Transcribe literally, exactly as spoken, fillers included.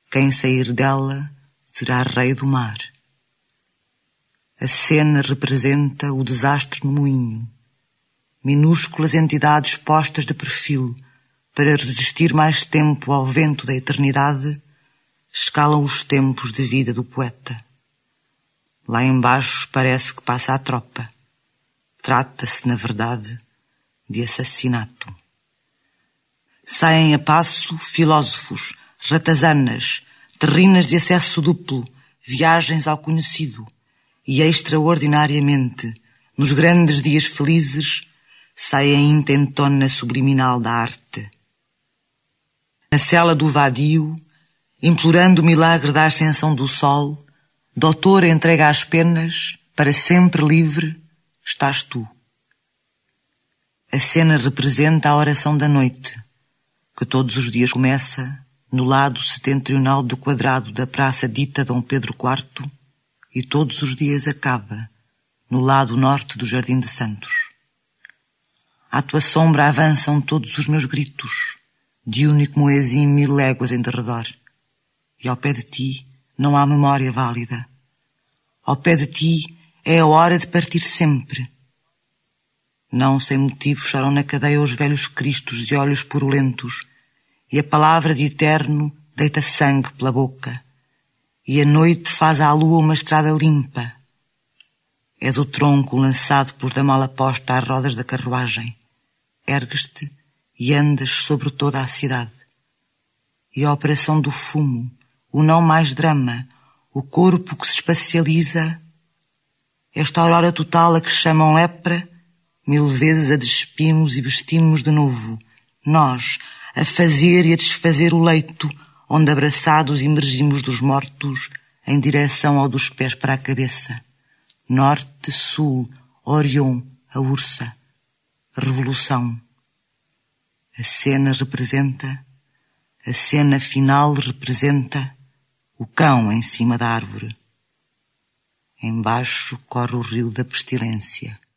Quem sair dela será rei do mar. A cena representa o desastre no moinho. Minúsculas entidades postas de perfil para resistir mais tempo ao vento da eternidade escalam os tempos de vida do poeta. Lá embaixo parece que passa a tropa. Trata-se, na verdade, de assassinato. Saem a passo filósofos, ratazanas, terrinas de acesso duplo, viagens ao conhecido, e extraordinariamente, nos grandes dias felizes, sai a intentona subliminal da arte. Na cela do vadio, implorando o milagre da ascensão do sol, doutor entrega as penas, para sempre livre, estás tu. A cena representa a oração da noite, que todos os dias começa no lado setentrional do quadrado da praça dita Dom Pedro quarto e todos os dias acaba no lado norte do Jardim de Santos. À tua sombra avançam todos os meus gritos, de único moezim mil léguas em derredor, e ao pé de ti não há memória válida. Ao pé de ti é a hora de partir sempre. Não sem motivo choram na cadeia os velhos cristos de olhos purulentos, e a palavra de eterno deita sangue pela boca, e a noite faz à lua uma estrada limpa. És o tronco lançado pelos da mala posta às rodas da carruagem. Ergues-te e andas sobre toda a cidade. E a operação do fumo, o não mais drama, o corpo que se espacializa, esta aurora total a que chamam lepra, mil vezes a despimos e vestimos de novo, nós, a fazer e a desfazer o leito, onde abraçados emergimos dos mortos, em direção ao dos pés para a cabeça. Norte, Sul, Orion, a Ursa, Revolução. A cena representa, a cena final representa o cão em cima da árvore. Embaixo corre o rio da pestilência.